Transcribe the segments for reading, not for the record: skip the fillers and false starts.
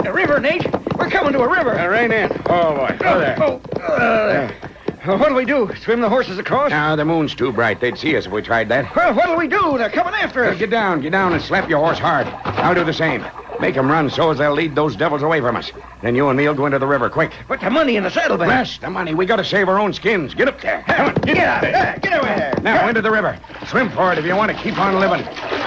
A river, Nate. We're coming to a river. Rein in. Oh, boy. Oh, there. What'll we do? Swim the horses across? Now, the moon's too bright. They'd see us if we tried that. Well, what'll we do? They're coming after us. Get down, and slap your horse hard. I'll do the same. Make 'em run so as they'll lead those devils away from us. Then you and me'll go into the river, quick. Put the money in the saddlebag. Rest, the money. We gotta save our own skins. Get up there. Come on, Get out of there. Get away there. Now, into the river. Swim for it if you want to keep on living.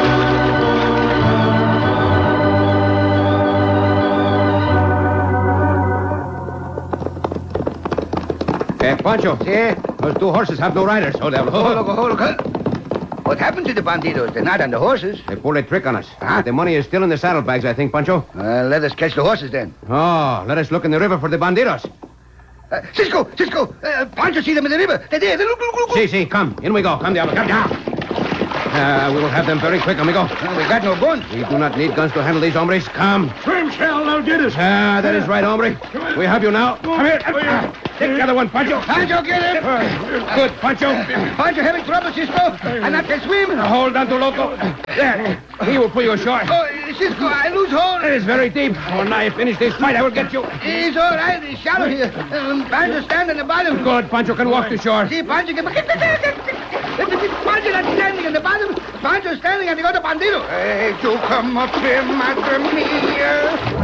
Pancho. Yeah? Those two horses have no riders. Hold on. Hold on. What happened to the bandidos? They're not on the horses. They pulled a trick on us. The money is still in the saddlebags, I think, Pancho. Let us catch the horses then. Oh, let us look in the river for the bandidos. Cisco! Pancho, see them in the river. They're there. Look. See, come. In we go. Come down. We will have them very quick, amigo. We got no guns. We do not need guns to handle these hombres. Come. Swim, Shell. They'll get us. That is right, hombre. We have you now. Come here. Take the other one, Pancho. Pancho, get him. Good, Pancho. Pancho having trouble, Cisco. I not can swim. Hold on to Loco. There. He will pull you ashore. Oh, Cisco, I lose hold. It is very deep. When I finish this fight, I will get you. It's all right. It's shallow here. Pancho stand on the bottom. Good. Pancho can walk to shore. See, Pancho can... Pancho not standing on the bottom. Pancho standing on the other bandido. Hey, you come up here, madre mia.